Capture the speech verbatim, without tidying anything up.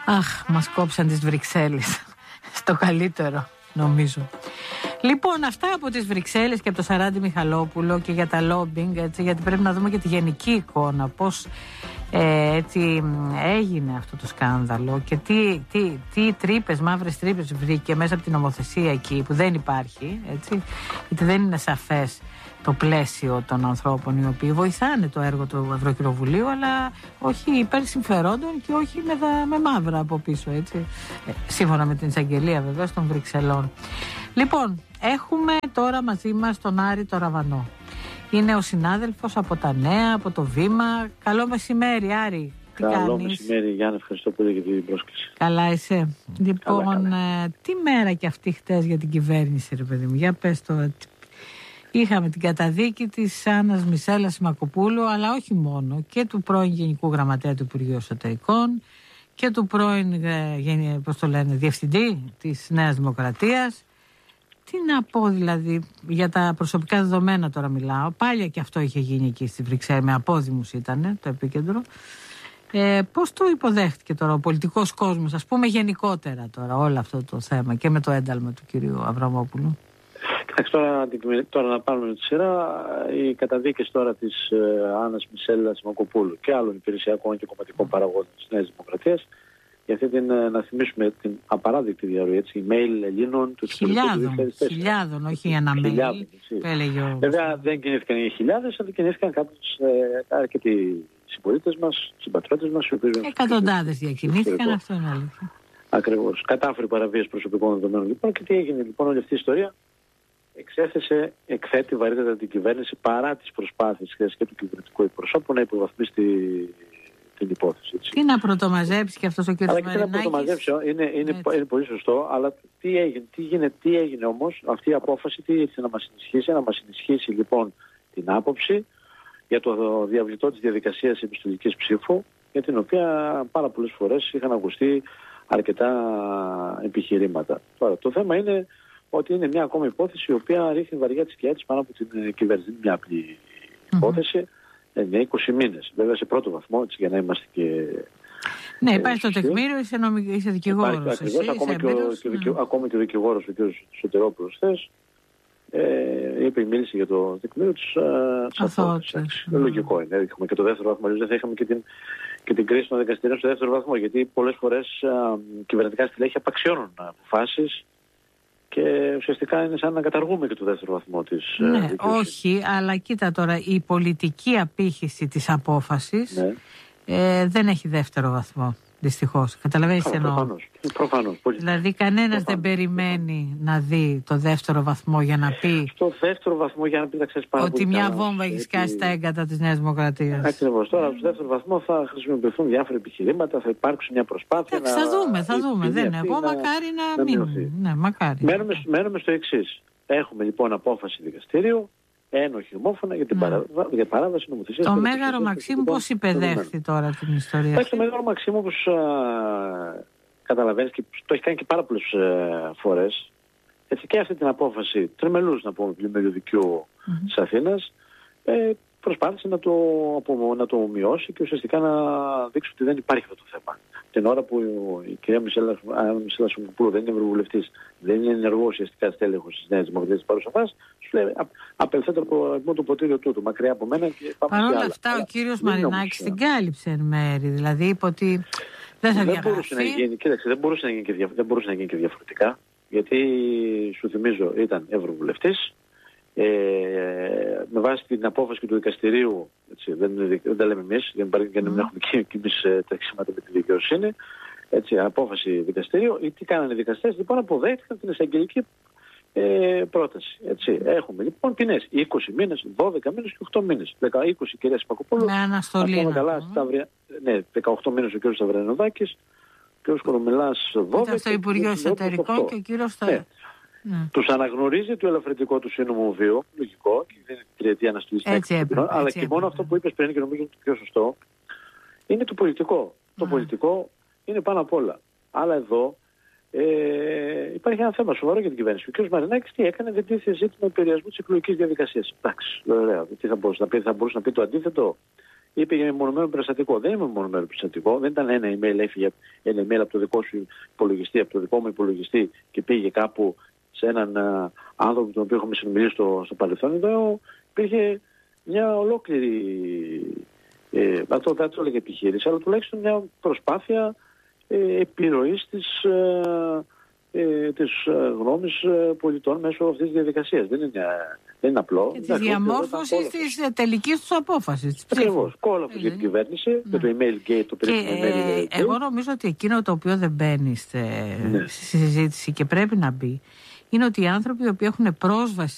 Αχ, μας κόψαν τις Βρυξέλλες. Στο καλύτερο, νομίζω. Λοιπόν, αυτά από τις Βρυξέλλες και από το Σαράντι Μιχαλόπουλο και για τα λόμπινγκ, έτσι, γιατί πρέπει να δούμε και τη γενική εικόνα, πώς ε, έτσι, έγινε αυτό το σκάνδαλο και τι, τι, τι τρύπες, μαύρες τρύπες βρήκε μέσα από την νομοθεσία εκεί που δεν υπάρχει, έτσι, γιατί δεν είναι σαφές το πλαίσιο των ανθρώπων οι οποίοι βοηθάνε το έργο του Ευρωκοινοβουλίου, αλλά όχι υπέρ συμφερόντων και όχι με, δα, με μαύρα από πίσω, έτσι. Ε, σύμφωνα με την εισαγγελία βεβαίως των Βρυξελών. Λοιπόν, έχουμε τώρα μαζί μας τον Άρη το Ραβανό. Είναι ο συνάδελφος από τα Νέα, από το Βήμα. Καλό μεσημέρι, Άρη. Τι Καλό κάνεις? μεσημέρι, Γιάννη, ευχαριστώ πολύ για την πρόσκληση. Καλά είσαι? Λοιπόν, καλά, καλά. Ε, τι μέρα και αυτή χτες για την κυβέρνηση, ρε παιδί μου, για πες το. Είχαμε την καταδίκη της Άννας Μισέλας Σιμακοπούλου, αλλά όχι μόνο, και του πρώην Γενικού Γραμματέα του Υπουργείου Εσωτερικών και του πρώην, ε, πώς το λένε, Διευθυντή της Νέας Δημοκρατίας. Τι να πω δηλαδή, για τα προσωπικά δεδομένα τώρα μιλάω, πάλι και αυτό είχε γίνει εκεί στη Βρυξέλλη, με απόδημους ήταν το επίκεντρο. Ε, πώς το υποδέχτηκε τώρα ο πολιτικός κόσμος, ας πούμε γενικότερα τώρα όλο αυτό το θέμα και με το ένταλμα του κυρίου Αβραμόπουλου? Κοιτάξτε, τώρα, τώρα να πάρουμε τη σειρά, οι καταδίκες τώρα της ε, Άννας Μισέλας Σιμακοπούλου και άλλων υπηρεσιακών και κομματικών παραγόντων της Νέας Δημοκρατίας, για αυτή την, να θυμίσουμε την απαράδεκτη διαρροή, έτσι, email Ελλήνων του χιλιάδων, χιλιάδων, όχι ένα mail, ο... Βέβαια δεν κινήθηκαν οι χιλιάδες, αλλά κινήθηκαν κάποιους ε, αρκετοί συμπολίτες μας, συμπατριώτες μας. Εκατοντάδες διακινήθηκαν, αυτό είναι αλήθεια. Ακριβώς. Κατάφερε παραβίαση προσωπικών δεδομένων λοιπόν. Και τι έγινε λοιπόν? Όλη αυτή η ιστορία εξέθεσε, εκθέτει βαρύτατα την κυβέρνηση παρά τις προσπάθειες και του κυβερνητικού εκπροσώπου να υποβαθμίσει τη, την υπόθεση. Έτσι. Τι να πρωτομαζέψει και αυτός ο κ. Μαρινάκης? Αλλά και τι να πρωτομαζέψει, είναι, είναι, είναι πολύ σωστό, αλλά τι έγινε, τι έγινε, τι έγινε όμως αυτή η απόφαση, τι ήρθε να μας ενισχύσει? Να μας ενισχύσει λοιπόν την άποψη για το διαβλητό της διαδικασίας επιστολικής ψήφου, για την οποία πάρα πολλές φορές είχαν ακουστεί αρκετά επιχειρήματα. Τώρα, το θέμα είναι ότι είναι μια ακόμα υπόθεση η οποία ρίχνει βαριά τη σκιά της πάνω από την κυβέρνηση. Είναι μια απλή υπόθεση, mm-hmm. με είκοσι μήνες. Βέβαια σε πρώτο βαθμό, έτσι, για να είμαστε και... Ναι, υπάρχει το τεκμήριο, είσαι, νομι... είσαι δικηγόρος. Υπάρχει, ακριβώς, εσύ, ακόμα, και ο, και ο, ναι. ακόμα και ο δικηγόρος, ο κ. Σωτηρόπουλος, χθες, ε, είπε, μίλησε για το τεκμήριο της αθωότητας. Mm. Λογικό είναι. Έχουμε και το δεύτερο βαθμό, δεν θα είχαμε και την, και την κρίση των δικαστηρίων στο δεύτερο βαθμό, γιατί πολλές φορές α, κυβερνητικά στελέχη απαξιώνουν αποφάσεις και ουσιαστικά είναι σαν να καταργούμε και το δεύτερο βαθμό της. Ναι, όχι, αλλά κοίτα τώρα, η πολιτική απήχηση της απόφασης, ναι, ε, δεν έχει δεύτερο βαθμό, δυστυχώς. Καταλαβαίνεις τι εννοώ? Προφανώς. Προφανώς. Δηλαδή κανένας δεν περιμένει να δει το δεύτερο βαθμό για να πει... Στο δεύτερο βαθμό για να πει, να ξέρεις πάρα ότι μια καλά, βόμβα έχει σκάσει τα έγκατα της Νέας Δημοκρατίας. Ακριβώς. Τώρα στο δεύτερο βαθμό θα χρησιμοποιηθούν διάφορα επιχειρήματα, θα υπάρξει μια προσπάθεια. Εντάξει, να... θα δούμε, θα δούμε. Δεν είναι. Εγώ μακάρι να, να μην. Ναι, μακάρι. Μένουμε, μένουμε στο εξής. Έχουμε λοιπόν απόφαση δικαστήριου, ένοχη ομόφωνα για την ναι. παρά, για παράβαση νομοθεσίας. Το Μέγαρο Μαξίμου πώς υπεδέχθη τώρα την ιστορία? Εντάξει, το Μέγαρο Μαξίμου, όπως καταλαβαίνεις, και το έχει κάνει και πάρα πολλές ε, φορές, έτσι, και αυτή την απόφαση τριμελούς, να πούμε, πλημμύριου δικαίου mm-hmm. της Αθήνας, ε, προσπάθησε να το, από, να το μειώσει και ουσιαστικά να δείξει ότι δεν υπάρχει αυτό το θέμα. Την ώρα που η κυρία Μισέλα Σιμακοπούλου δεν είναι ευρωβουλευτής, δεν είναι ενεργό ουσιαστικά στέλεχος της Νέας Δημοκρατίας της παρούσας φάσης, σου λέει απελθέτε από το ποτήριο τούτου, μακριά από μένα και πάμε. Παρ' όλα αυτά, ο κύριος Μαρινάκης την κάλυψε εν μέρη, δηλαδή είπε ότι δεν θα διαγραφεί. Δεν μπορούσε να γίνει, κοίταξε, δεν μπορούσε να γίνει και, δια, δεν μπορούσε να γίνει και διαφορετικά, γιατί σου θυμίζω ήταν ευρωβουλευτής. Ε, με βάση την απόφαση του δικαστηρίου, έτσι, δεν, δεν τα λέμε εμείς, για να μην mm. έχουμε και, και εμείς τρεξίματα με τη δικαιοσύνη, έτσι, απόφαση δικαστηρίου, ή τι κάνανε οι δικαστές, λοιπόν αποδέχτηκαν την εισαγγελική ε, πρόταση. Έτσι. Έχουμε λοιπόν ποινές είκοσι μήνες, δώδεκα μήνες και οκτώ μήνες. είκοσι κυρία Σιμακοπούλου, με αναστολή. Καλά, Σταυρια... ναι, δεκαοκτώ μήνες ο κ. Σταυριανοδάκης, ο κ. Κορομιλάς δώδεκα. Ήταν στο Υπουργείο Εσωτερικών και ο κύριος στο... Ναι. Mm. Τους αναγνωρίζει το ελαφρυντικό του σύνομο βίο, λογικό, και δεν είναι τριετή αναστολή, αλλά έτσι και μόνο αυτό που είπες πριν και νομίζω ότι είναι πιο σωστό, είναι το πολιτικό. Mm. Το πολιτικό είναι πάνω απ' όλα. Αλλά εδώ ε, υπάρχει ένα θέμα σοβαρό για την κυβέρνηση. Ο κ. Μαρινάκης τι έκανε? Δεν τίθεται ζήτημα επηρεασμού της εκλογικής διαδικασίας. Εντάξει, ωραία. Τι θα μπορούσε να πει? Θα μπορούσε να πει το αντίθετο? είπε για μεμονωμένο περιστατικό. Δεν είναι μεμονωμένο περιστατικό. Δεν ήταν ένα email, έφυγε ένα email από το δικό σου υπολογιστή, από το δικό μου υπολογιστή και πήγε κάπου σε έναν uh, άνθρωπο τον οποίο έχουμε συνομιλήσει στο, στο παρελθόν. Εδώ υπήρχε μια ολόκληρη, ε, αυτό δεν το έλεγε επιχείρηση, αλλά τουλάχιστον μια προσπάθεια ε, επιρροής της, ε, ε, της γνώμης πολιτών μέσω αυτής της διαδικασίας. Δεν είναι, δεν είναι απλό. Και της διαμόρφωσης της τελικής τους απόφασης. Ακριβώς. Κόλαφος για την κυβέρνηση, ναι. Με το email gate, το περίφημο email gate. Εγώ νομίζω ότι εκείνο το οποίο δεν μπαίνει στη, ναι. στη συζήτηση και πρέπει να μπει, είναι ότι οι άνθρωποι οι οποίοι έχουν πρόσβαση